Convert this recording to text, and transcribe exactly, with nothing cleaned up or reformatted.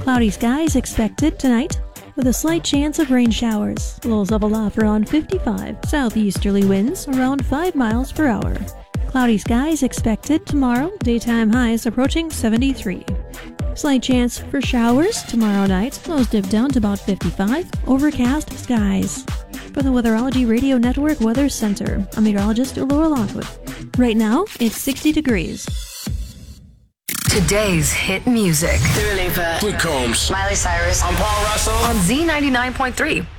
Cloudy skies expected tonight, with a slight chance of rain showers. Lows level off around fifty-five. Southeasterly winds around five miles per hour. Cloudy skies expected tomorrow. Daytime highs approaching seventy-three. Slight chance for showers tomorrow night. Lows dip down to about fifty-five. Overcast skies. For the Weatherology Radio Network Weather Center, I'm meteorologist Laura Lockwood. Right now, it's sixty degrees. Today's hit music. Dua Lipa, Luke Combs, Miley Cyrus. I'm Paul Russell On Z ninety-nine point three.